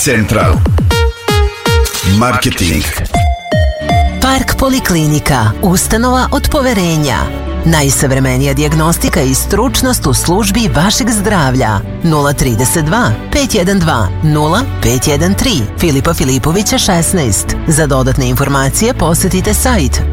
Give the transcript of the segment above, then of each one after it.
Central Marketing. Park Poliklinika, ustanova od poverenja. Najsavremenija dijagnostika i stručnost u službi vašeg zdravlja. 032 512 0513 Filipa Filipovića 16. Za dodatne informacije posjetite sajt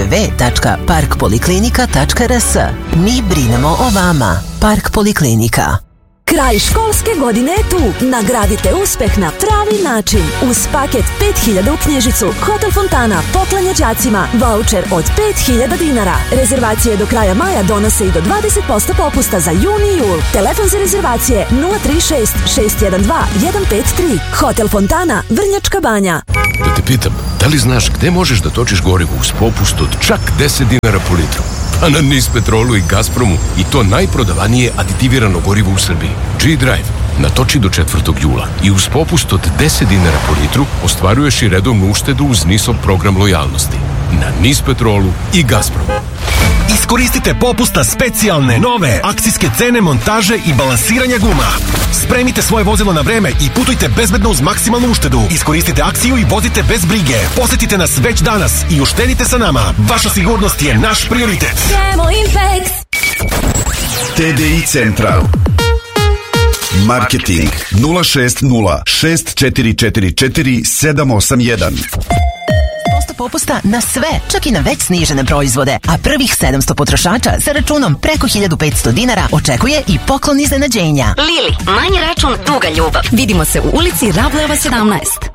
www.parkpoliklinika.rs. Mi brinemo o vama. Park Poliklinika. Kraj školske godine je tu. Nagradite uspeh na pravi način. Uz paket 5000 u knjižicu, Hotel Fontana poklanja đacima vaučer od 5000 dinara. Rezervacije do kraja maja donose i do 20% popusta za jun i jul. Telefon za rezervacije 036 612 153. Hotel Fontana, Vrnjačka Banja. Da te pitam, da li znaš gde možeš da točiš gorivo uz popust od čak 10 dinara po litru? Pa na Nispetrolu i Gazpromu, i to najprodavanije aditivirano gorivo u Srbiji. G-Drive natoči do 4. jula i uz popust od 10 dinara po litru ostvaruješ i redovnu uštedu uz NIS-ov program lojalnosti. Na Nispetrolu i Gazpromu. Iskoristite popust na specijalne, nove akcijske cene montaže i balansiranja guma. Spremite svoje vozilo na vreme i putujte bezbedno uz maksimalnu uštedu. Iskoristite akciju i vozite bez brige. Posetite nas već danas i uštedite sa nama. Vaša sigurnost je naš prioritet. TDI Central Marketing 060 6444 781. Popusta na sve, čak i na već snižene proizvode, a prvih 700 potrošača sa računom preko 1500 dinara očekuje i poklon iznenađenja. Lili, manji račun, duga ljubav. Vidimo se u ulici Rableva 17.